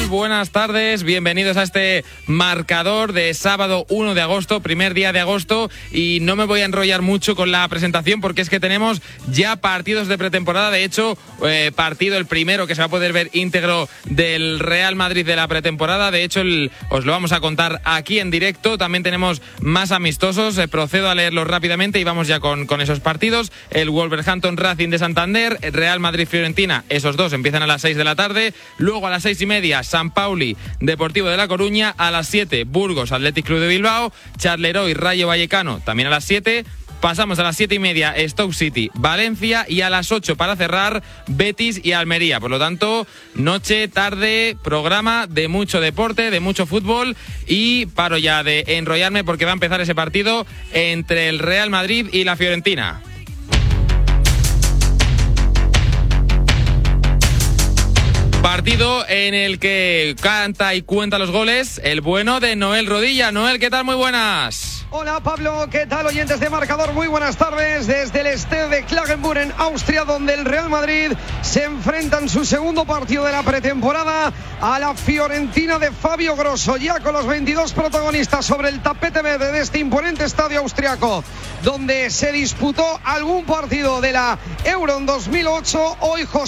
Buenas tardes, bienvenidos a este marcador de sábado 1 de agosto, primer día de agosto, y no me voy a enrollar mucho con la presentación porque es que tenemos ya partidos de pretemporada. De hecho, partido el primero que se va a poder ver íntegro del Real Madrid de la pretemporada. De hecho, os lo vamos a contar aquí en directo. También tenemos más amistosos, procedo a leerlos rápidamente y vamos ya con esos partidos. El Wolverhampton Racing de Santander, el Real Madrid Fiorentina, esos dos empiezan a las 6 de la tarde. Luego a las 6:30 San Pauli Deportivo de La Coruña, a las 7 Burgos Athletic Club de Bilbao, Charleroi Rayo Vallecano también a las 7. Pasamos a las 7:30 Stoke City Valencia y a las 8 para cerrar Betis y Almería. Por lo tanto, noche, tarde, programa de mucho deporte, de mucho fútbol, y paro ya de enrollarme porque va a empezar ese partido entre el Real Madrid y la Fiorentina. Partido en el que canta y cuenta los goles el bueno de Noel Rodilla. Noel, ¿qué tal? Muy buenas. Hola Pablo, ¿qué tal, oyentes de Marcador? Muy buenas tardes desde el estadio de Klagenfurt en Austria, donde el Real Madrid se enfrenta en su segundo partido de la pretemporada a la Fiorentina de Fabio Grosso, ya con los 22 protagonistas sobre el tapete verde de este imponente estadio austriaco, donde se disputó algún partido de la Euro en 2008. Hoy José